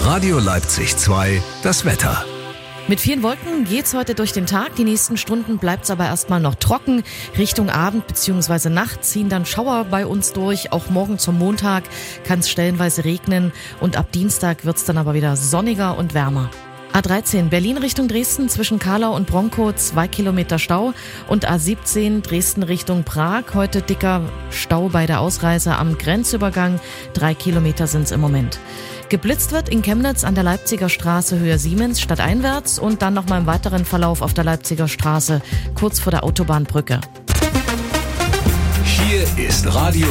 Radio Leipzig 2, das Wetter. Mit vielen Wolken geht's heute durch den Tag. Die nächsten Stunden bleibt's aber erstmal noch trocken. Richtung Abend bzw. Nacht ziehen dann Schauer bei uns durch. Auch morgen zum Montag kann's stellenweise regnen. Und ab Dienstag wird's dann aber wieder sonniger und wärmer. A13 Berlin Richtung Dresden zwischen Karlau und Bronkow 2 Kilometer Stau und A17 Dresden Richtung Prag. Heute dicker Stau bei der Ausreise am Grenzübergang. 3 Kilometer sind's im Moment. Geblitzt wird in Chemnitz an der Leipziger Straße Höhe Siemens stadteinwärts und dann nochmal im weiteren Verlauf auf der Leipziger Straße kurz vor der Autobahnbrücke. Hier ist Radio